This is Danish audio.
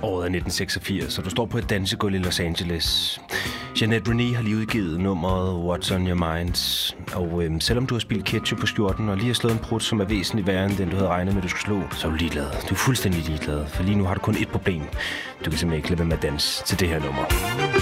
Året er 1986, og du står på et dansegulv i Los Angeles. Jeanette Renée har lige udgivet nummeret What's on Your Mind. Og selvom du har spildt ketchup på skjorten og lige har slået en prut, som er væsentligt værre end den, du havde regnet med, du skulle slå, så er du ligeglad. Du er fuldstændig ligeglad, for lige nu har du kun ét problem. Du kan simpelthen ikke lade være med at danse til det her nummer.